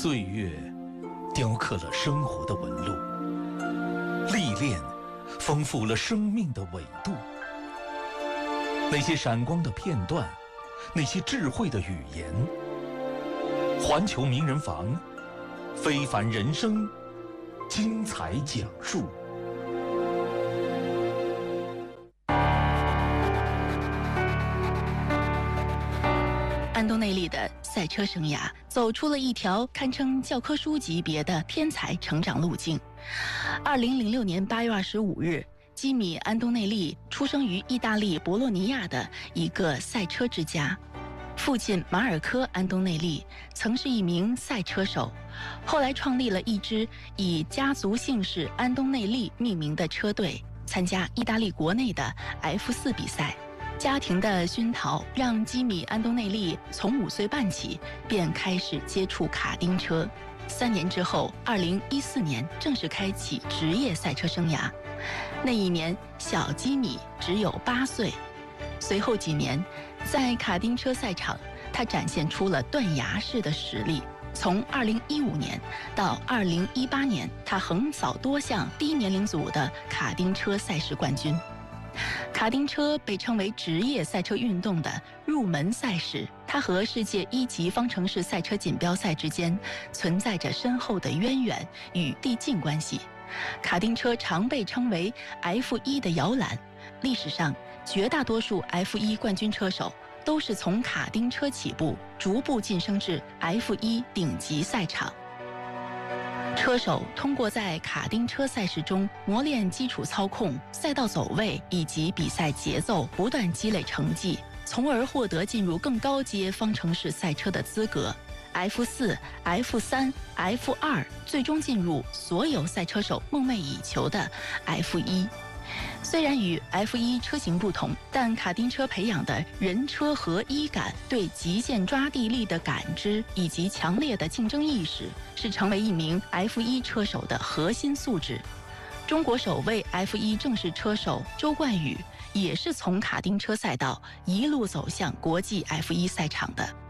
岁月雕刻了生活的纹路，历练丰富了生命的纬度。那些闪光的片段，那些智慧的语言，环球名人房，非凡人生，精彩讲述。 安东内利的赛车生涯走出了一条堪称教科书级别的天才成长路径。2006年8月25日，基米·安东内利出生于意大利博洛尼亚的一个赛车之家。父亲马尔科·安东内利曾是一名赛车手，后来创立了一支以家族姓氏安东内利命名的车队，参加意大利国内的 F4 比赛。家庭的熏陶让基米·安东内利从5岁半起便开始接触卡丁车。3年之后，2014年正式开启职业赛车生涯。那一年，小基米只有8岁。随后几年，在卡丁车赛场，他展现出了断崖式的实力。从2015年到2018年，他横扫多项低年龄组的卡丁车赛事冠军。卡丁车被称为职业赛车运动的入门赛事，它和世界1级方程式赛车锦标赛之间存在着深厚的渊源与递进关系。卡丁车常被称为 F1 的摇篮，历史上绝大多数 F1 冠军车手都是从卡丁车起步，逐步晋升至 F1 顶级赛场。车手通过在卡丁车赛事中磨练基础操控、赛道走位以及比赛节奏，不断积累成绩，从而获得进入更高阶方程式赛车的资格。F4、F3、F2， 最终进入所有赛车手梦寐以求的 F1。虽然与 F1 车型不同，但卡丁车培养的人车合一感、对极限抓地力的感知以及强烈的竞争意识，是成为一名 F1 车手的核心素质。中国首位 F1 正式车手周冠宇也是从卡丁车赛道一路走向国际 F1 赛场的。